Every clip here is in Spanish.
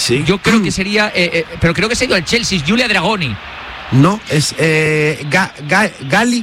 Sí. Yo creo que sería, pero creo que se ha ido al Chelsea, Giulia Dragoni. No, es Gali.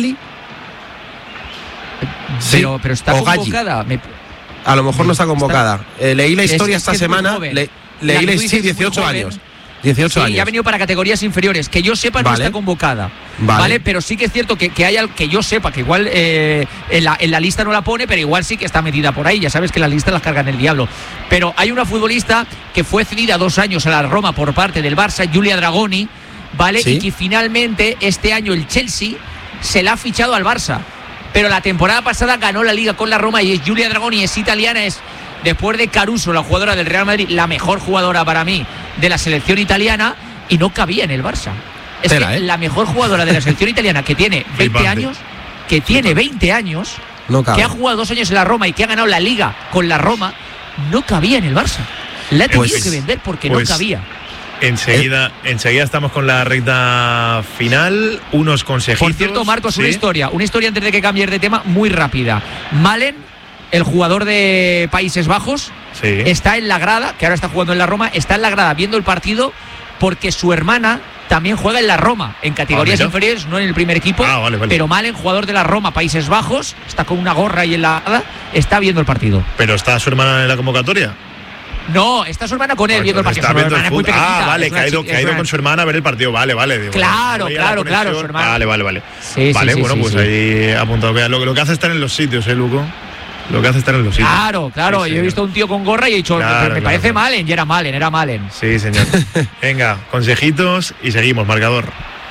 Sí, Pero está convocada. A lo mejor no está convocada. Leí la historia esta semana. Leí 18 años. 18 años. Y ha venido para categorías inferiores. Que yo sepa, no está convocada. Vale. Pero sí que es cierto que hay que yo sepa, que igual en la lista no la pone, pero igual sí que está metida por ahí. Ya sabes que las listas las cargan el diablo. Pero hay una futbolista que fue cedida 2 años a la Roma por parte del Barça, Giulia Dragoni, ¿vale? ¿Sí? Y que finalmente este año el Chelsea se la ha fichado al Barça. Pero la temporada pasada ganó la Liga con la Roma y es Giulia Dragoni, es italiana, es después de Caruso, la jugadora del Real Madrid, la mejor jugadora para mí de la selección italiana, y no cabía en el Barça. Es la mejor jugadora de la selección italiana, que tiene 20 años, que ha jugado 2 años en la Roma y que ha ganado la Liga con la Roma, no cabía en el Barça. La he tenido que vender porque no cabía. Enseguida estamos con la recta final, unos consejitos. Por cierto, Marcos, una historia antes de que cambies de tema, muy rápida. Malen, el jugador de Países Bajos, está en la grada, que ahora está jugando en la Roma, está en la grada viendo el partido porque su hermana también juega en la Roma, en categorías inferiores, no en el primer equipo. Vale. Pero Malen, jugador de la Roma, Países Bajos, está con una gorra ahí en la grada, está viendo el partido. ¿Pero está su hermana en la convocatoria? No, está su hermana con él viendo el partido. Vale, que ha ido con su hermana a ver el partido. Vale. Digo, claro, su hermana. Vale. Sí, ahí apuntado. Lo que hace estar en los sitios, Luco. Lo que hace estar en los sitios. Claro. Yo he visto a un tío con gorra y he dicho, me parece Malen, y era Malen. Sí, señor. Venga, consejitos y seguimos, marcador.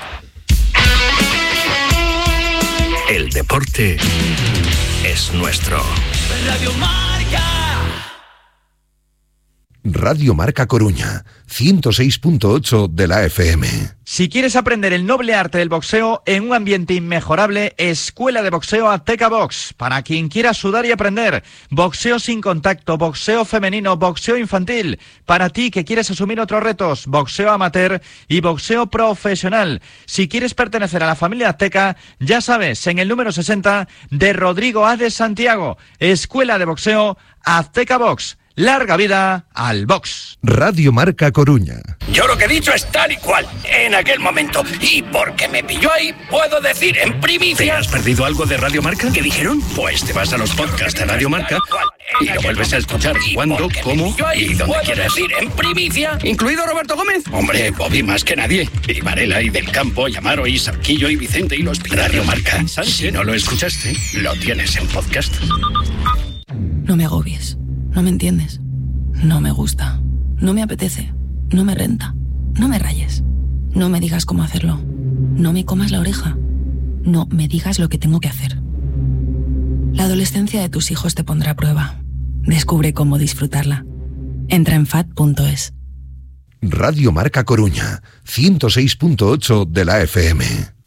El deporte es nuestro. Radio Marca Coruña, 106.8 de la FM. Si quieres aprender el noble arte del boxeo en un ambiente inmejorable, Escuela de Boxeo Azteca Box. Para quien quiera sudar y aprender, boxeo sin contacto, boxeo femenino, boxeo infantil. Para ti que quieres asumir otros retos, boxeo amateur y boxeo profesional. Si quieres pertenecer a la familia Azteca, ya sabes, en el número 60 de Rodrigo A. de Santiago. Escuela de Boxeo Azteca Box. Larga vida al box. Radio Marca Coruña. Yo lo que he dicho es tal y cual, en aquel momento. Y porque me pilló ahí, puedo decir en primicia... ¿Te has perdido algo de Radio Marca? ¿Qué dijeron? Pues te vas a los podcasts de Radio Marca y lo vuelves a escuchar cuando, cómo y donde quieras. Decir en primicia... ¿Incluido Roberto Gómez? Hombre, Bobby más que nadie. Y Varela y Del Campo, y Amaro y Sarquillo y Vicente y los Radio Marca. Si no lo escuchaste, lo tienes en podcast. No me agobies. No me entiendes. No me gusta. No me apetece. No me renta. No me rayes. No me digas cómo hacerlo. No me comas la oreja. No me digas lo que tengo que hacer. La adolescencia de tus hijos te pondrá a prueba. Descubre cómo disfrutarla. Entra en FAD.es. Radio Marca Coruña, 106.8 de la FM.